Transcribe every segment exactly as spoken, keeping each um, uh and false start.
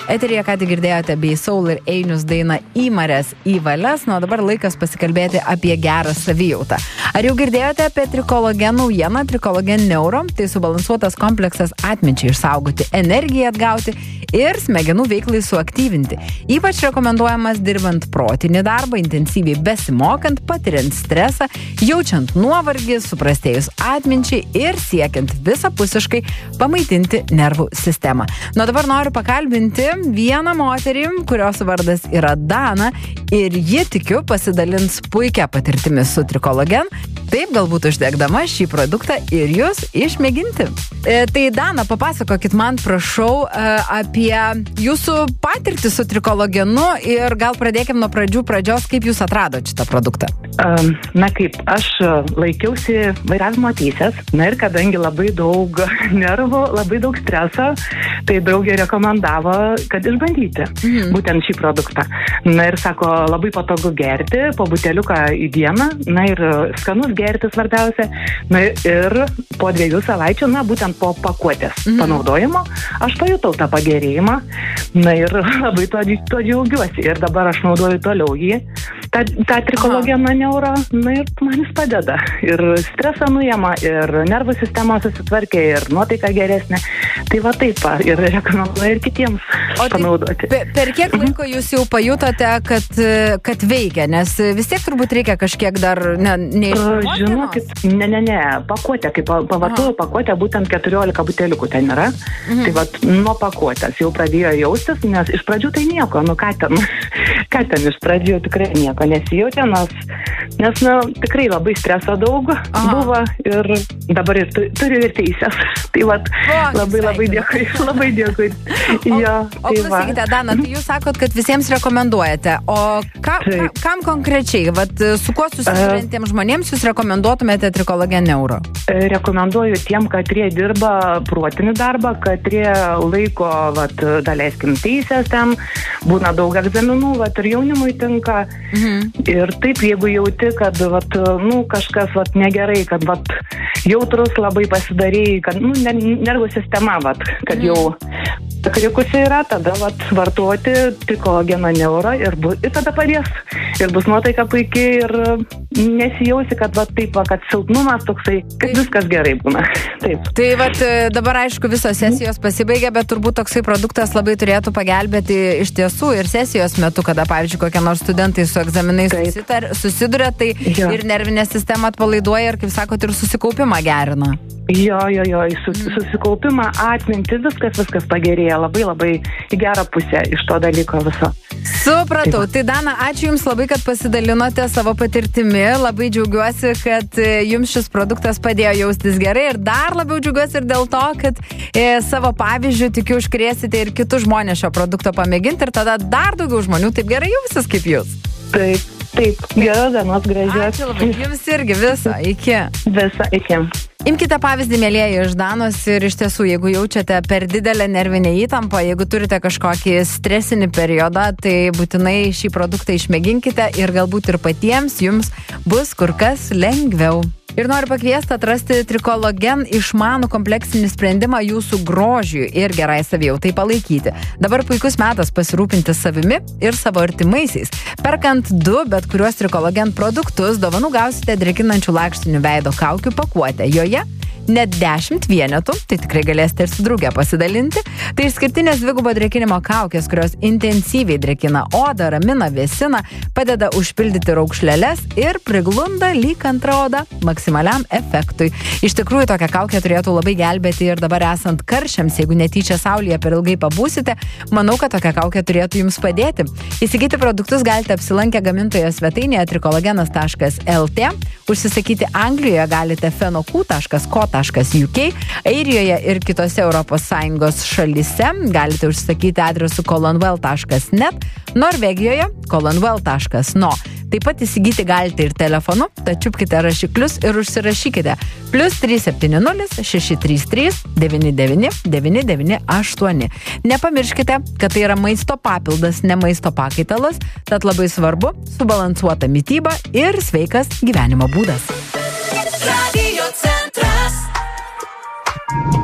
Eteryje ką tik girdėjote bei Soul ir Einius dainą Įmarės į valias, nuo dabar laikas pasikalbėti apie gerą savijautą. Ar jau girdėjote apie Trikologen naujieną, Trikologen Neuro? Tai subalansuotas kompleksas atminčiai išsaugoti, energiją atgauti ir smegenų veiklai suaktyvinti. Ypač rekomenduojamas dirbant protinį darbą, intensyviai besimokant, patiriant stresą, jaučiant nuovargį, suprastėjus atminčiai ir siekiant visapusiškai pamaitinti nervų sistemą. Nuo dabar noriu pakalbinti vieną moterį, kurios vardas yra Dana ir ji, tikiu, pasidalins puikia patirtimi su Trikologen. Taip, galbūt uždegdama šį produktą ir jūs išmėginti. E, tai Dana, papasakokit man, prašau, e, apie jūsų patirtį su Trikologenu ir gal pradėkim nuo pradžių pradžios, kaip jūs atradot šitą produktą. Um, na kaip, aš laikiausi vairavimo teisės, na ir kadangi labai daug nervų, labai daug streso, tai draugė rekomendavo, kad išbandyti mhm. būtent šį produktą. Na ir sako, labai patogu gerti, po buteliuką į dieną, na ir skanus gerti svarbiausia. Na ir po dviejų savaičių, na būtent po pakuotės mhm. panaudojimo, aš pajutau tą pagerėjimą, na ir labai to, to džiaugiuosi. Ir dabar aš naudoju toliau jį, tą, tą Trikologeną Neuro, na ir man jis padeda. Ir stresą nuima, ir nervų sistema susitvarkė, ir nuotaika geresnė. Tai va taip, ir rekomenduoju ir kitiems o panaudoti. Tai per kiek laiko jūs jau pajutote, kad, kad veikia? Nes vis tiek turbūt reikia kažkiek dar ne, neišmokti. Žinokit, ne, ne, ne, pakuotė, kaip pavartoju pakuotę, būtent keturiolika buteliukų ten yra. Mhm. Tai vat nuo pakuotės jau pradėjo jaustis, nes iš pradžių tai nieko, nu ką ten, ką ten iš pradžių tikrai nieko nesijautė, nes, nes nu, tikrai labai streso daug Aha. buvo ir dabar ir turiu ir teisės. Tai vat o, labai labai dėkui, labai dėkui. O, jo, o tai klausykite, Dana, tai jūs sakot, kad visiems rekomenduojate, o ka, ka, kam konkrečiai, vat, su kuo susiduriantiems žmonėms jūs rekomenduotumėte Trikologen Neuro? Rekomenduoju tiem, kad jie dirba protinį darbą, kad jie laiko, vat, daleiskim, teisės ten, būna daug egzaminų, vat, ir jaunimui tinka. Mhm. Ir taip, jeigu jauti, kad vat, nu, kažkas vat, negerai, kad vat, jautrus labai pasidarėjai, kad nu, nervų sistema, vat, kad mhm. jau krikusi yra, tada vat, vartoti Trikologeną Neuro ir, bu, ir tada padės. Ir bus nuotaika puikiai ir nesijausi, kad vat, taip, va, kad silpnumas toksai, kad taip. Viskas gerai būna. Taip. Tai vat, dabar aišku visos sesijos pasibaigė, bet turbūt toksai produktas labai turėtų pagelbėti iš tiesų ir sesijos metu, kada, pavyzdžiui, kokie nors studentai su egzaminais susitar, susiduria, tai jo. Ir nervinė sistema atpalaiduoja ir, kaip sakot, ir susikaupimą gerina. Jo, jo, jo, sus, susikaupimą, atmintį, viskas, viskas pagerėja labai, labai į gerą pusę iš to dalyko viso. Supratau. Tai, Dana, ačiū Jums labai, kad pasidalinote savo patirtimi. Labai džiaugiuosi, kad Jums šis produktas padėjo jaustis gerai ir dar labiau džiaugiuosi ir dėl to, kad e, savo pavyzdžių tikiu užkrėsite ir kitus žmonės šio produkto pamėginti ir tada dar daugiau žmonių taip gerai jausis kaip Jūs. Taip, taip. Geros dienos, gražios. Ačiū labai. Jums irgi viso. Iki. Viso, iki. Imkite pavyzdį, mielieji, iš Danos ir iš tiesų, jeigu jaučiate per didelę nervinę įtampą, jeigu turite kažkokį stresinį periodą, tai būtinai šį produktą išmėginkite ir galbūt ir patiems jums bus kur kas lengviau. Ir noriu pakviesti atrasti Trikologen išmanų kompleksinį sprendimą jūsų grožiui ir gerai savijautai palaikyti. Dabar puikus metas pasirūpinti savimi ir savo artimaisiais. Perkant du bet kuriuos Trikologen produktus, dovanų gausite drėkinančių lakštinių veido kaukių pakuotę. Joje net dešimt vienetų, tai tikrai galėsite ir su drauge pasidalinti. Tai išskirtinės dvigubo drėkinimo kaukės, kurios intensyviai drėkina odą, ramina, vėsina, padeda užpildyti raukšleles ir priglunda lyg antra oda maksimaliam efektui. Iš tikrųjų, tokia kaukė turėtų labai gelbėti ir dabar esant karščiams, jeigu netyčia saulėje per ilgai pabūsite, manau, kad tokia kaukė turėtų jums padėti. Įsigyti produktus galite apsilankę gamintojo svetainėje trikologenas taškas lt, užsisakyti Anglijoje galite fenokū taškas ko taškas uk, Airijoje ir kitose Europos Sąjungos šalyse galite užsakyti adresu colonwell taškas net, Norvegijoje colonwell taškas no. Taip pat įsigyti galite ir telefonu, tačiupkite rašiklius ir užsirašykite plus trys septyni nulis šeši trys trys devyni devyni devyni devyni aštuoni. Nepamirškite, kad tai yra maisto papildas, ne maisto pakaitalas, tad labai svarbu subalansuota mityba ir sveikas gyvenimo būdas.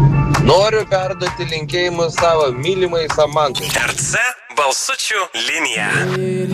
Noriu perduoti linkėjimus savo mylimai Samantai. R C balsučių linija.